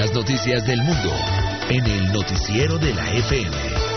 las noticias del mundo en el noticiero de la FM.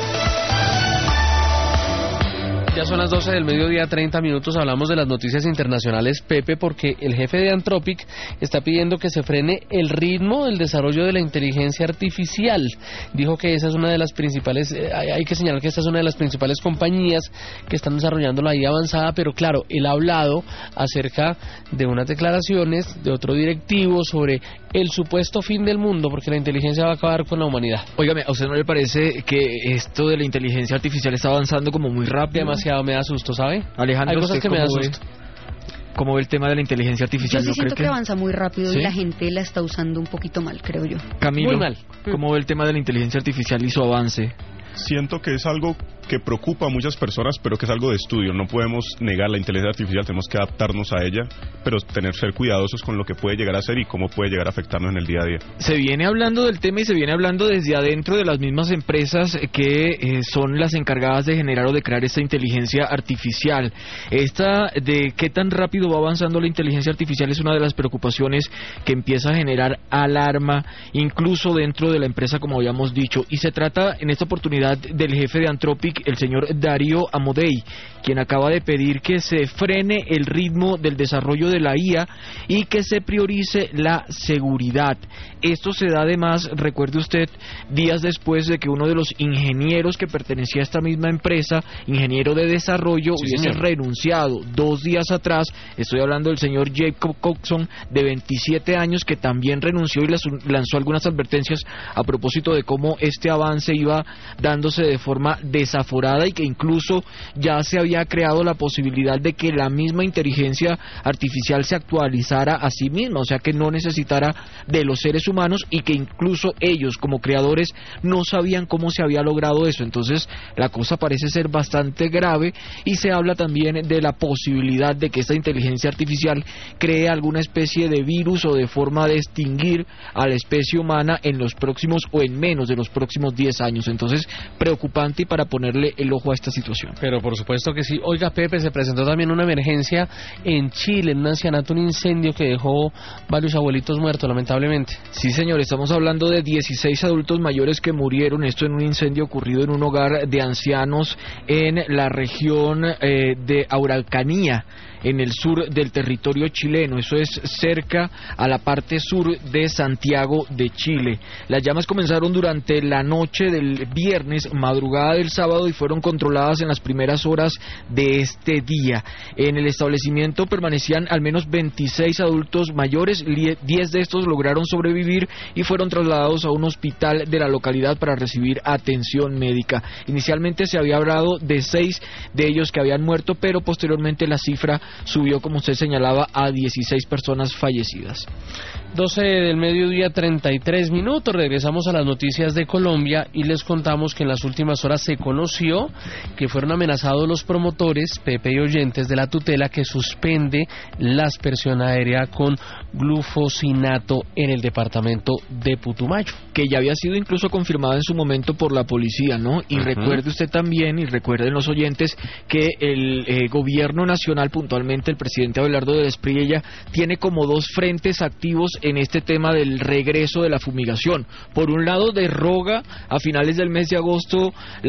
Ya son las 12 del mediodía, 30 minutos, hablamos de las noticias internacionales, Pepe, porque el jefe de Anthropic está pidiendo que se frene el ritmo del desarrollo de la inteligencia artificial. Dijo que esa es una de las principales, hay que señalar que esta es una de las principales compañías que están desarrollando la IA avanzada, pero claro, él ha hablado acerca de unas declaraciones de otro directivo sobre el supuesto fin del mundo, porque la inteligencia va a acabar con la humanidad. Óigame, ¿a usted no le parece que esto de la inteligencia artificial está avanzando como muy rápido? Demasiado, me da susto, ¿sabe? Alejandro, hay cosas que me da susto. ¿Cómo ve el tema de la inteligencia artificial? Yo sí siento que avanza muy rápido, ¿sí? Y la gente la está usando un poquito mal, creo yo. Camilo, muy mal. ¿Cómo ve el tema de la inteligencia artificial y su avance? Siento que es algo que preocupa a muchas personas, pero que es algo de estudio. No podemos negar la inteligencia artificial, tenemos que adaptarnos a ella, pero ser cuidadosos con lo que puede llegar a ser y cómo puede llegar a afectarnos en el día a día. Se viene hablando del tema y se viene hablando desde adentro de las mismas empresas que son las encargadas de generar o de crear esta inteligencia artificial. Esta de qué tan rápido va avanzando la inteligencia artificial es una de las preocupaciones que empieza a generar alarma, incluso dentro de la empresa, como habíamos dicho. Y se trata en esta oportunidad del jefe de Anthropic, el señor Dario Amodei, quien acaba de pedir que se frene el ritmo del desarrollo de la IA y que se priorice la seguridad. Esto se da además, recuerde usted, días después de que uno de los ingenieros que pertenecía a esta misma empresa, ingeniero de desarrollo, hubiese renunciado 2 días atrás. Estoy hablando del señor Jacob Coxon, de 27 años, que también renunció y lanzó algunas advertencias a propósito de cómo este avance iba dándose de forma desaforada y que incluso ya se había creado la posibilidad de que la misma inteligencia artificial se actualizara a sí misma, o sea que no necesitara de los seres humanos y que incluso ellos como creadores no sabían cómo se había logrado eso. Entonces la cosa parece ser bastante grave y se habla también de la posibilidad de que esta inteligencia artificial cree alguna especie de virus o de forma de extinguir a la especie humana en los próximos o en menos de los próximos 10 años. Entonces, preocupante y para ponerle el ojo a esta situación. Pero por supuesto que sí. Oiga, Pepe, se presentó también una emergencia en Chile, en un ancianato, un incendio que dejó varios abuelitos muertos, lamentablemente. Sí, señor, estamos hablando de 16 adultos mayores que murieron, esto en un incendio ocurrido en un hogar de ancianos en la región de Araucanía, en el sur del territorio chileno. Eso es cerca a la parte sur de Santiago de Chile. Las llamas comenzaron durante la noche del viernes, madrugada del sábado, y fueron controladas en las primeras horas de este día. En el establecimiento permanecían al menos 26 adultos mayores, 10 de estos lograron sobrevivir y fueron trasladados a un hospital de la localidad para recibir atención médica. Inicialmente se había hablado de 6 de ellos que habían muerto, pero posteriormente la cifra subió, como usted señalaba, a 16 personas fallecidas. 12 del mediodía, 33 minutos. Regresamos a las noticias de Colombia y les contamos que en las últimas horas se conoció que fueron amenazados los promotores, Pepe y oyentes, de la tutela que suspende la aspersión aérea con glufosinato en el departamento de Putumayo. Que ya había sido incluso confirmada en su momento por la policía, ¿no? Y recuerde usted también, y recuerden los oyentes, que el gobierno nacional, puntualmente el presidente Abelardo de Espriella, tiene como 2 frentes activos en este tema del regreso de la fumigación. Por un lado, deroga a finales del mes de agosto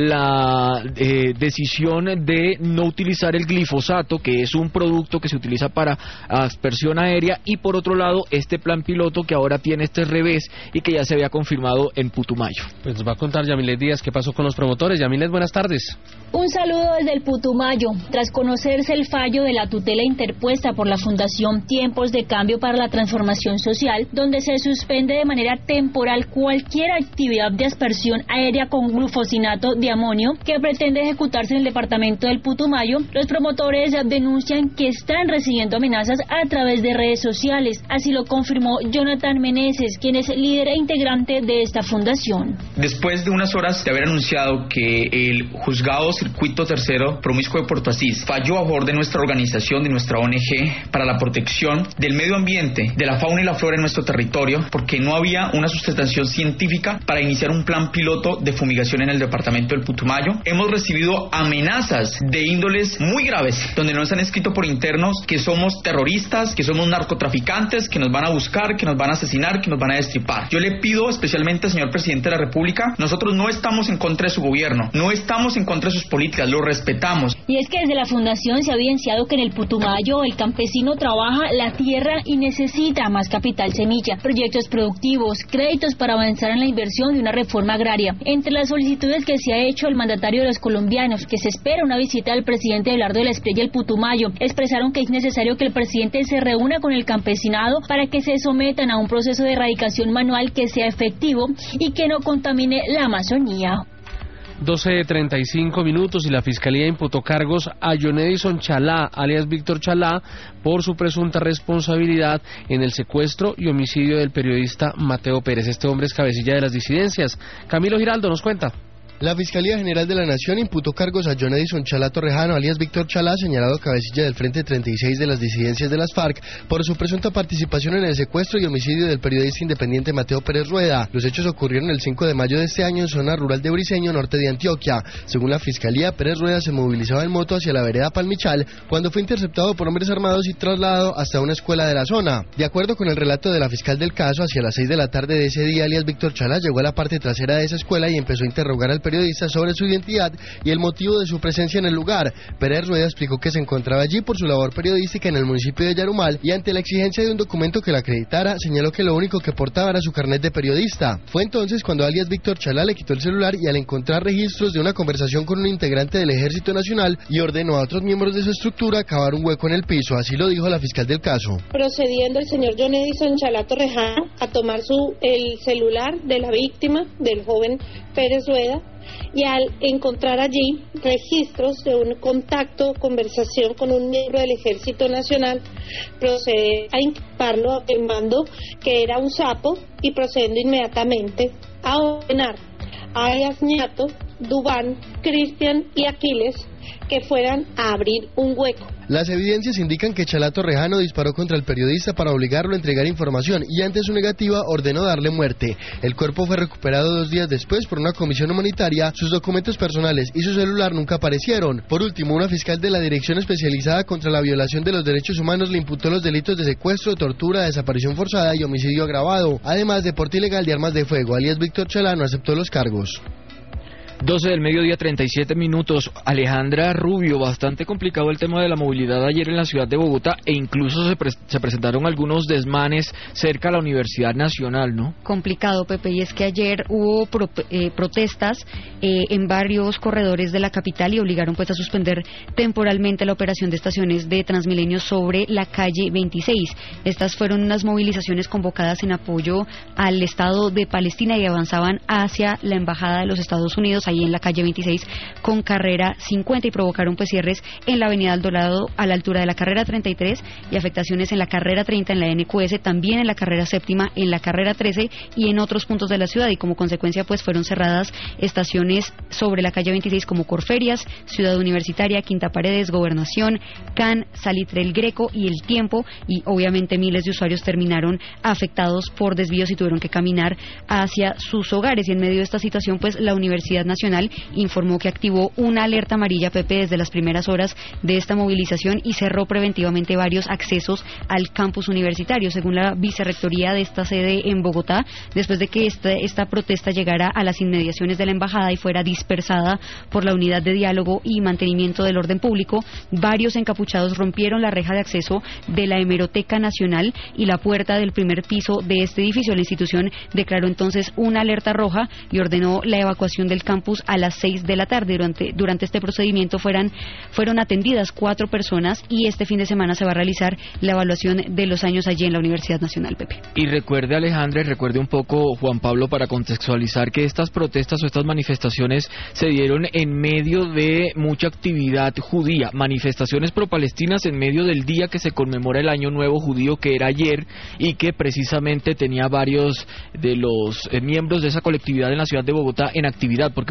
la decisión de no utilizar el glifosato, que es un producto que se utiliza para aspersión aérea, y por otro lado, este plan piloto que ahora tiene este revés y que ya se había confirmado en Putumayo. Pues nos va a contar Yamilet Díaz qué pasó con los promotores. Yamilet, buenas tardes. Un saludo desde el Putumayo. Tras conocerse el fallo de la tutela interpuesta por la Fundación Tiempos de Cambio para la Transformación Social, donde se suspende de manera temporal cualquier actividad de aspersión aérea con glufosinato de amonio que pretende ejecutarse en el departamento del Putumayo, los promotores denuncian que están recibiendo amenazas a través de redes sociales. Así lo confirmó Jonathan Meneses, quien es líder e integrante de esta fundación. Después de unas horas de haber anunciado que el juzgado circuito tercero promiscuo de Puerto Asís falló a favor de nuestra organización, organización, de nuestra ONG, para la protección del medio ambiente, de la fauna y la flora en nuestro territorio, porque no había una sustentación científica para iniciar un plan piloto de fumigación en el departamento del Putumayo. Hemos recibido amenazas de índoles muy graves, donde nos han escrito por internos que somos terroristas, que somos narcotraficantes, que nos van a buscar, que nos van a asesinar, que nos van a destripar. Yo le pido especialmente al señor presidente de la República, nosotros no estamos en contra de su gobierno, no estamos en contra de sus políticas, lo respetamos. Y es que desde la fundación se ha evidenciado que en el Putumayo el campesino trabaja la tierra y necesita más capital semilla, proyectos productivos, créditos para avanzar en la inversión de una reforma agraria. Entre las solicitudes que se ha hecho el mandatario de los colombianos, que se espera una visita del presidente Abelardo de la Espriella al Putumayo, expresaron que es necesario que el presidente se reúna con el campesinado para que se sometan a un proceso de erradicación manual que sea efectivo y que no contamine la Amazonía. 12:35 y la Fiscalía imputó cargos a John Edison Chalá, alias Víctor Chalá, por su presunta responsabilidad en el secuestro y homicidio del periodista Mateo Pérez. Este hombre es cabecilla de las disidencias. Camilo Giraldo nos cuenta. La Fiscalía General de la Nación imputó cargos a John Edison Chalá Torrejano, alias Víctor Chalá, señalado cabecilla del Frente 36 de las disidencias de las FARC, por su presunta participación en el secuestro y homicidio del periodista independiente Mateo Pérez Rueda. Los hechos ocurrieron el 5 de mayo de este año en zona rural de Briceño, norte de Antioquia. Según la Fiscalía, Pérez Rueda se movilizaba en moto hacia la vereda Palmichal cuando fue interceptado por hombres armados y trasladado hasta una escuela de la zona. De acuerdo con el relato de la fiscal del caso, hacia las 6 de la tarde de ese día, alias Víctor Chalá llegó a la parte trasera de esa escuela y empezó a interrogar al periodista sobre su identidad y el motivo de su presencia en el lugar. Pérez Rueda explicó que se encontraba allí por su labor periodística en el municipio de Yarumal y ante la exigencia de un documento que la acreditara, señaló que lo único que portaba era su carnet de periodista. Fue entonces cuando alias Víctor Chalá le quitó el celular y al encontrar registros de una conversación con un integrante del Ejército Nacional y ordenó a otros miembros de su estructura cavar un hueco en el piso, así lo dijo la fiscal del caso. Procediendo el señor John Edison Chalá Torrejano a tomar el celular de la víctima, del joven Pérez Rueda, y al encontrar allí registros de un contacto, conversación con un miembro del Ejército Nacional, procede a inculparlo afirmando que era un sapo y procediendo inmediatamente a ordenar a alias Ñato, Dubán, Cristian y Aquiles que fueran a abrir un hueco. Las evidencias indican que Chalá Torrejano disparó contra el periodista para obligarlo a entregar información y ante su negativa ordenó darle muerte. El cuerpo fue recuperado 2 días después por una comisión humanitaria, sus documentos personales y su celular nunca aparecieron. Por último, una fiscal de la Dirección Especializada contra la Violación de los Derechos Humanos le imputó los delitos de secuestro, tortura, desaparición forzada y homicidio agravado, además de porte ilegal de armas de fuego. Alias Víctor Chalá no aceptó los cargos. 12:37. Alejandra Rubio, bastante complicado el tema de la movilidad ayer en la ciudad de Bogotá e incluso se presentaron algunos desmanes cerca a la Universidad Nacional, ¿no? Complicado, Pepe, y es que ayer hubo protestas en varios corredores de la capital y obligaron pues a suspender temporalmente la operación de estaciones de Transmilenio sobre la calle 26. Estas fueron unas movilizaciones convocadas en apoyo al Estado de Palestina y avanzaban hacia la Embajada de los Estados Unidos ahí en la calle 26 con carrera 50 y provocaron pues cierres en la avenida El Dorado a la altura de la carrera 33 y afectaciones en la carrera 30 en la NQS, también en la carrera séptima, en la carrera 13 y en otros puntos de la ciudad y como consecuencia pues fueron cerradas estaciones sobre la calle 26 como Corferias, Ciudad Universitaria, Quinta Paredes, Gobernación, CAN, Salitre El Greco y El Tiempo y obviamente miles de usuarios terminaron afectados por desvíos y tuvieron que caminar hacia sus hogares y en medio de esta situación pues la Universidad Nacional informó que activó una alerta amarilla, Pepe, desde las primeras horas de esta movilización y cerró preventivamente varios accesos al campus universitario, según la vicerrectoría de esta sede en Bogotá, después de que esta protesta llegara a las inmediaciones de la embajada y fuera dispersada por la unidad de diálogo y mantenimiento del orden público. Varios encapuchados rompieron la reja de acceso de la Hemeroteca Nacional y la puerta del primer piso de este edificio. La institución declaró entonces una alerta roja y ordenó la evacuación del campus a las 6 de la tarde. Durante este procedimiento fueron atendidas 4 personas y este fin de semana se va a realizar la evaluación de los años allí en la Universidad Nacional, Pepe. Y recuerde, Alejandra, y recuerde un poco, Juan Pablo, para contextualizar que estas protestas o estas manifestaciones se dieron en medio de mucha actividad judía, manifestaciones pro-palestinas en medio del día que se conmemora el Año Nuevo Judío, que era ayer, y que precisamente tenía varios de los miembros de esa colectividad en la ciudad de Bogotá en actividad, porque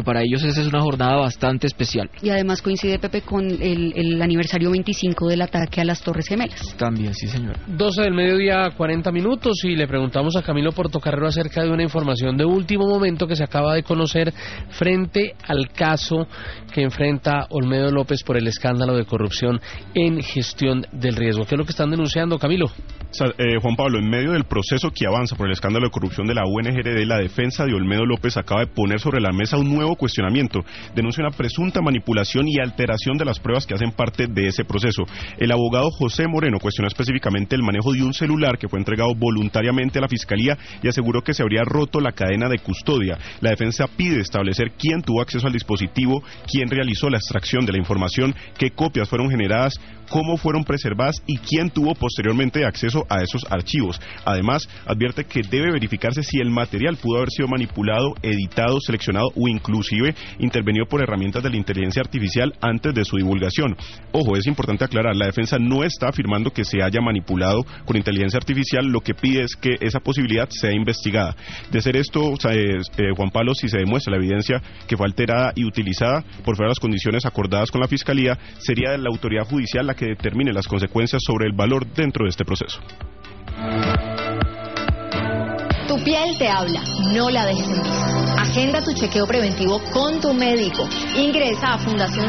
para ellos esa es una jornada bastante especial. Y además coincide, Pepe, con el aniversario 25 del ataque a las Torres Gemelas. También, sí, señor. 12 del mediodía, 40 minutos, y le preguntamos a Camilo Portocarrero acerca de una información de último momento que se acaba de conocer frente al caso que enfrenta Olmedo López por el escándalo de corrupción en gestión del riesgo. ¿Qué es lo que están denunciando, Camilo? Juan Pablo, en medio del proceso que avanza por el escándalo de corrupción de la UNGRD, la defensa de Olmedo López acaba de poner sobre la mesa un nuevo cuestionamiento. Denuncia una presunta manipulación y alteración de las pruebas que hacen parte de ese proceso. El abogado José Moreno cuestionó específicamente el manejo de un celular que fue entregado voluntariamente a la Fiscalía y aseguró que se habría roto la cadena de custodia. La defensa pide establecer quién tuvo acceso al dispositivo, quién realizó la extracción de la información, qué copias fueron generadas, cómo fueron preservadas y quién tuvo posteriormente acceso a esos archivos. Además, advierte que debe verificarse si el material pudo haber sido manipulado, editado, seleccionado o inclusive intervenido por herramientas de la inteligencia artificial antes de su divulgación. Ojo, es importante aclarar, la defensa no está afirmando que se haya manipulado con inteligencia artificial, lo que pide es que esa posibilidad sea investigada. De ser esto, Juan Pablo, si se demuestra la evidencia que fue alterada y utilizada por fuera de las condiciones acordadas con la Fiscalía, sería la autoridad judicial la que determine las consecuencias sobre el valor dentro de este proceso. Tu piel te habla, no la dejes en visto. Agenda tu chequeo preventivo con tu médico. Ingresa a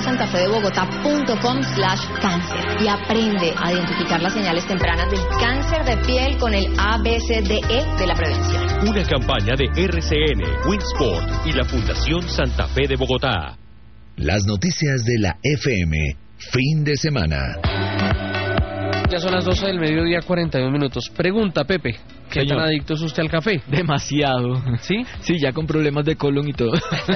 fundacionsantafedebogotá.com/cáncer y aprende a identificar las señales tempranas del cáncer de piel con el ABCDE de la prevención. Una campaña de RCN, Winsport y la Fundación Santa Fe de Bogotá. Las noticias de la FM, fin de semana. Ya son las 12 del mediodía, 41 minutos. Pregunta, Pepe, ¿qué tan adicto es usted al café? Demasiado. ¿Sí? Sí, ya con problemas de colon y todo.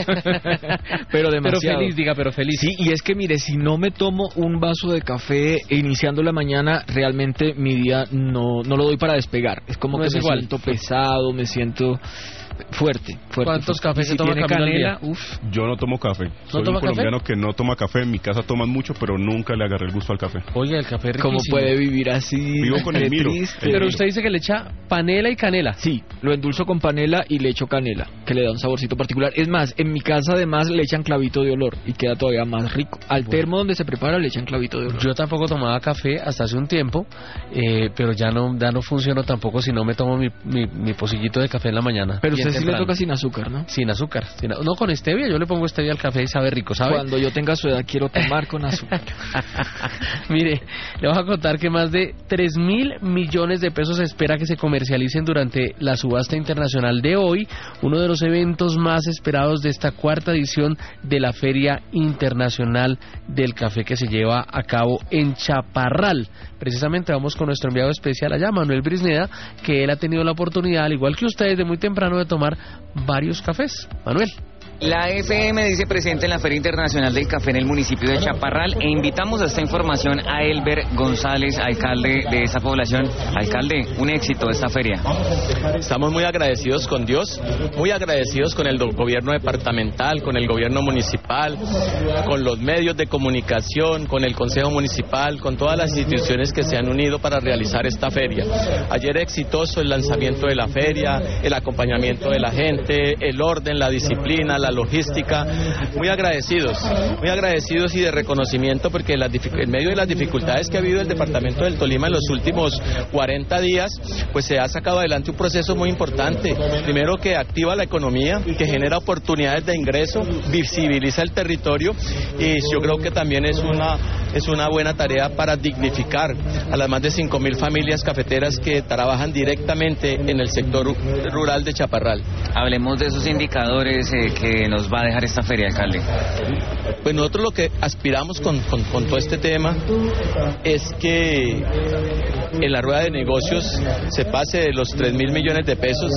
Pero demasiado. Pero feliz, diga, pero feliz. Sí, y es que mire, si no me tomo un vaso de café iniciando la mañana, realmente mi día no lo doy para despegar. Es como no que es me igual. Siento pesado, me siento... Fuerte. ¿Cuántos cafés se toma canela? Yo no tomo café. Soy un colombiano que no toma café. En mi casa toman mucho, pero nunca le agarré el gusto al café. Oye, el café es riquísimo. ¿Cómo puede vivir así? Vivo con el Miro. Pero usted dice que le echa panela y canela. Sí, lo endulzo con panela y le echo canela, que le da un saborcito particular. Es más, en mi casa además le echan clavito de olor y queda todavía más rico. Al termo donde se prepara le echan clavito de olor. Yo tampoco tomaba café hasta hace un tiempo, pero ya no funciono tampoco si no me tomo mi pocillito de café en la mañana. Pero usted sí le toca sin azúcar, ¿no? Sin azúcar. No, con stevia. Yo le pongo stevia al café y sabe rico, ¿sabe? Cuando yo tenga su edad quiero tomar con azúcar. Mire, le voy a contar que más de 3.000 millones de pesos se espera que se comercialicen durante la subasta internacional de hoy, uno de los eventos más esperados de esta cuarta edición de la Feria Internacional del Café que se lleva a cabo en Chaparral. Precisamente vamos con nuestro enviado especial allá, Manuel Brisneda, que él ha tenido la oportunidad, al igual que ustedes, de muy temprano de tomar varios cafés. Manuel. La FM dice presente en la Feria Internacional del Café en el municipio de Chaparral e invitamos a esta información a Elber González, alcalde de esta población. Alcalde, un éxito esta feria. Estamos muy agradecidos con Dios, muy agradecidos con el gobierno departamental, con el gobierno municipal, con los medios de comunicación, con el Consejo Municipal, con todas las instituciones que se han unido para realizar esta feria. Ayer exitoso el lanzamiento de la feria, el acompañamiento de la gente, el orden, la disciplina, la logística, muy agradecidos y de reconocimiento porque en medio de las dificultades que ha habido el departamento del Tolima en los últimos 40 días, pues se ha sacado adelante un proceso muy importante, primero que activa la economía, que genera oportunidades de ingreso, visibiliza el territorio y yo creo que también es una buena tarea para dignificar a las más de 5.000 familias cafeteras que trabajan directamente en el sector rural de Chaparral. Hablemos de esos indicadores que nos va a dejar esta feria, alcalde. Pues nosotros lo que aspiramos con todo este tema es que en la rueda de negocios se pase de los 3.000 millones de pesos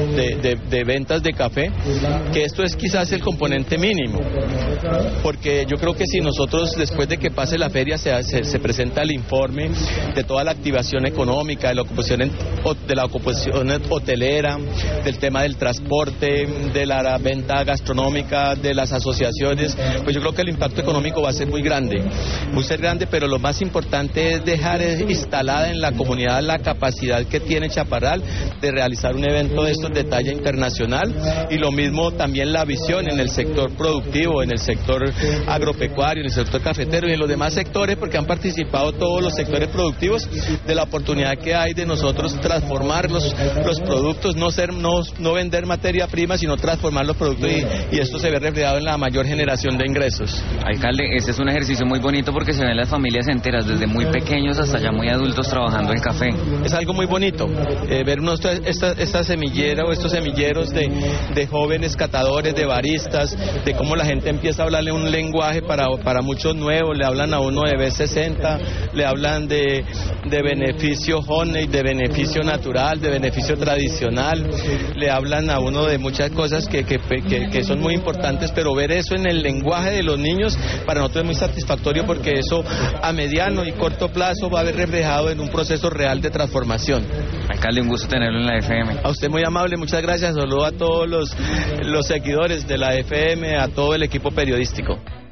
de ventas de café, que esto es quizás el componente mínimo, porque yo creo que si nosotros después de que pase en la feria se presenta el informe de toda la activación económica, de la ocupación hotelera, del tema del transporte, de la venta gastronómica, de las asociaciones. Pues yo creo que el impacto económico va a ser muy grande, pero lo más importante es dejar instalada en la comunidad la capacidad que tiene Chaparral de realizar un evento de estos de talla internacional, y lo mismo también la visión en el sector productivo, en el sector agropecuario, en el sector cafetero y en los demás sectores, porque han participado todos los sectores productivos, de la oportunidad que hay de nosotros transformar los productos, no vender materia prima, sino transformar los productos, y esto se ve reflejado en la mayor generación de ingresos. Alcalde, este es un ejercicio muy bonito porque se ven las familias enteras, desde muy pequeños hasta ya muy adultos, trabajando el café. Es algo muy bonito ver esta semillera o estos semilleros de jóvenes catadores, de baristas, de cómo la gente empieza a hablarle un lenguaje para muchos nuevos. Le hablan a uno de B60, le hablan de beneficio honey, de beneficio natural, de beneficio tradicional, le hablan a uno de muchas cosas que son muy importantes, pero ver eso en el lenguaje de los niños para nosotros es muy satisfactorio, porque eso a mediano y corto plazo va a haber reflejado en un proceso real de transformación. Alcalde, un gusto tenerlo en la FM. A usted muy amable, muchas gracias. Saludo a todos los seguidores de la FM, a todo el equipo periodístico.